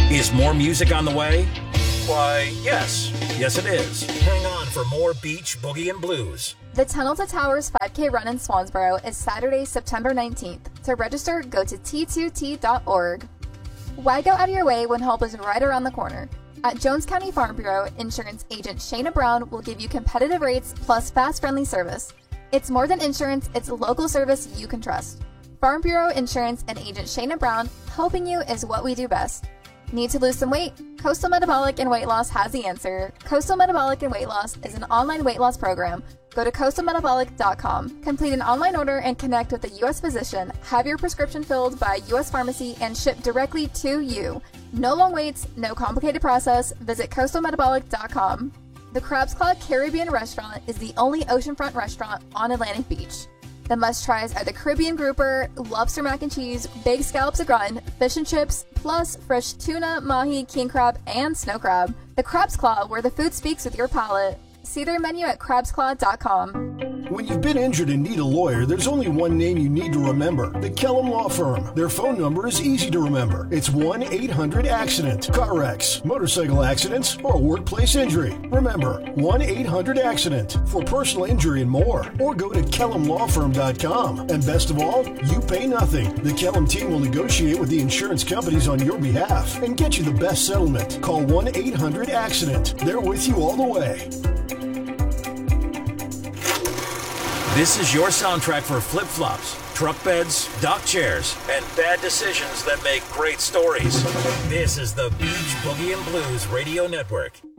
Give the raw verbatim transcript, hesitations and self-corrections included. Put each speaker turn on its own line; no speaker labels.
Is more music on the way? Why, yes. Yes, it is. Hang on for more beach, boogie, and blues.
The Tunnel to Towers five K run in Swansboro is Saturday, September nineteenth. To register, go to T two T dot org. Why go out of your way when help is right around the corner? At Jones County Farm Bureau, insurance agent Shayna Brown will give you competitive rates plus fast, friendly service. It's more than insurance, it's local service you can trust. Farm Bureau Insurance and agent Shayna Brown, helping you is what we do best. Need to lose some weight? Coastal Metabolic and Weight Loss has the answer. Coastal Metabolic and Weight Loss is an online weight loss program. Go to coastal metabolic dot com, complete an online order, and connect with a U S physician. Have your prescription filled by a U S pharmacy and shipped directly to you. No long waits, no complicated process. Visit coastal metabolic dot com. The Crab's Claw Caribbean Restaurant is the only oceanfront restaurant on Atlantic Beach. The must-tries are the Caribbean grouper, lobster mac and cheese, baked scallops au gratin, fish and chips, plus fresh tuna, mahi, king crab, and snow crab. The Crab's Claw, where the food speaks with your palate. See their menu at crabs claw dot com.
When you've been injured and need a lawyer, there's only one name you need to remember. The Kellum Law Firm. Their phone number is easy to remember. It's one eight hundred accident. Car wrecks, motorcycle accidents, or workplace injury. Remember, one eight hundred accident for personal injury and more. Or go to kellum law firm dot com. And best of all, you pay nothing. The Kellum team will negotiate with the insurance companies on your behalf and get you the best settlement. Call one eight hundred accident. They're with you all the way.
This is your soundtrack for flip-flops, truck beds, dock chairs, and bad decisions that make great stories. This is the Beach Boogie and Blues Radio Network.